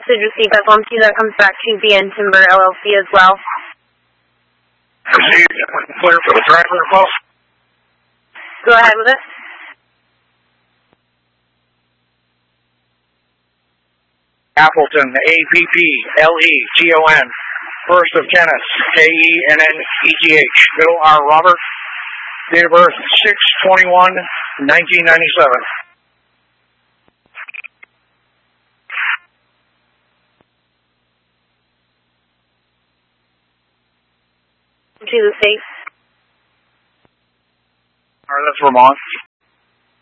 message received by Bumpy that comes back to BN Timber LLC as well. Proceed. Clear for the driver, boss. Go ahead with it. Appleton, Appleton. First of Kenneth, Kenneth. Middle R. Robert. Date of birth 6/21/1997. To the safe. Alright, that's Vermont.